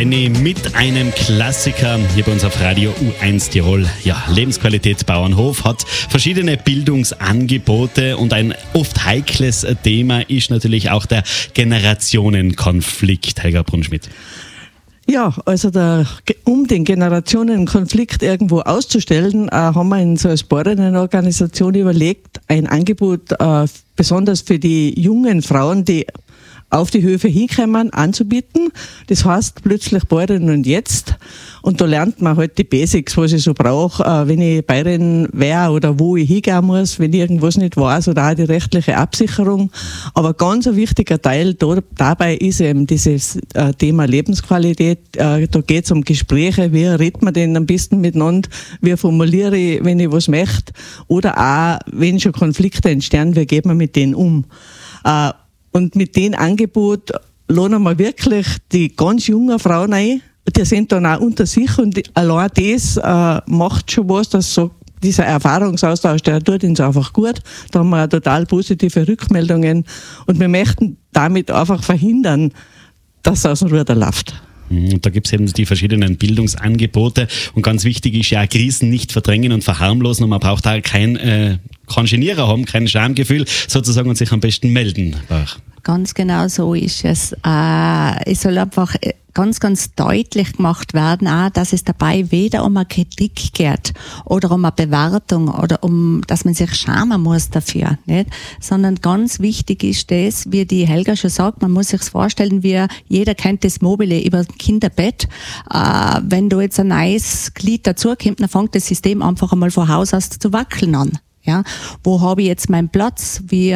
Benny mit einem Klassiker hier bei uns auf Radio U1 Tirol. Ja, Lebensqualität Bauernhof hat verschiedene Bildungsangebote und ein oft heikles Thema ist natürlich auch der Generationenkonflikt. Helga Brunschmidt. Ja, also um den Generationenkonflikt irgendwo auszustellen, haben wir in so einer Bäuerinnenorganisation überlegt, ein Angebot besonders für die jungen Frauen, die auf die Höfe hinkommen, anzubieten. Das heißt plötzlich Bäuerin und jetzt. Und da lernt man halt die Basics, was ich so brauche, wenn ich Bäuerin wäre oder wo ich hingehen muss, wenn ich irgendwas nicht weiß, oder auch die rechtliche Absicherung. Aber ganz ein wichtiger Teil dabei ist eben dieses Thema Lebensqualität. Da geht es um Gespräche, wie redet man denn am besten miteinander, wie formuliere ich, wenn ich was möchte, oder auch, wenn schon Konflikte entstehen, wie geht man mit denen um. Und mit dem Angebot laden wir wirklich die ganz jungen Frauen ein. Die sind dann auch unter sich und allein das macht schon was, dass so dieser Erfahrungsaustausch, der tut uns einfach gut. Da haben wir auch total positive Rückmeldungen und wir möchten damit einfach verhindern, dass es aus dem Ruder läuft. Da gibt es eben die verschiedenen Bildungsangebote und ganz wichtig ist ja, Krisen nicht verdrängen und verharmlosen und man braucht da kein Genierer haben, kein Schamgefühl sozusagen und sich am besten melden. Ganz genau so ist es. Es soll einfach ganz, ganz deutlich gemacht werden, auch, dass es dabei weder um eine Kritik geht oder um eine Bewertung oder dass man sich schämen muss dafür, nicht? Sondern ganz wichtig ist das, wie die Helga schon sagt, man muss sich vorstellen, wie jeder kennt das Mobile über das Kinderbett. Wenn da jetzt ein neues Glied dazukommt, dann fängt das System einfach einmal von Haus aus zu wackeln an. Ja? Wo habe ich jetzt meinen Platz? Die,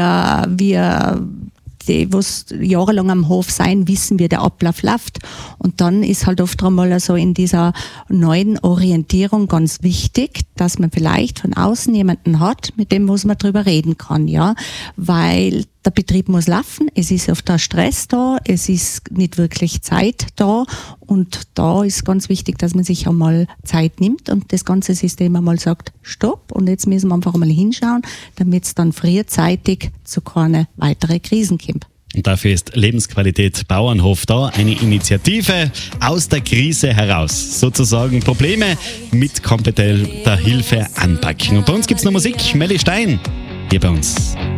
was jahrelang am Hof sein, wissen, wie der Ablauf läuft. Und dann ist halt oft einmal so in dieser neuen Orientierung ganz wichtig, dass man vielleicht von außen jemanden hat, mit dem was man drüber reden kann, ja. Weil der Betrieb muss laufen, es ist oft der Stress da, es ist nicht wirklich Zeit da und da ist ganz wichtig, dass man sich einmal Zeit nimmt und das ganze System einmal sagt, stopp und jetzt müssen wir einfach einmal hinschauen, damit es dann frühzeitig zu keine weiteren Krisen kommt. Und dafür ist Lebensqualität Bauernhof da, eine Initiative aus der Krise heraus. Sozusagen Probleme mit kompetenter Hilfe anpacken. Und bei uns gibt es noch Musik, Melly Stein, hier bei uns.